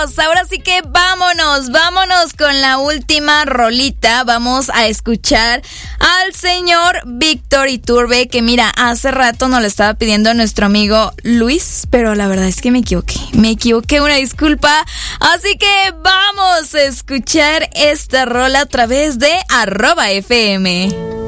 Ahora sí que vámonos con la última rolita. Vamos a escuchar al señor Víctor Iturbe, que mira, hace rato nos lo estaba pidiendo nuestro amigo Luis, pero la verdad es que me equivoqué, una disculpa. Así que vamos a escuchar esta rola a través de @FM.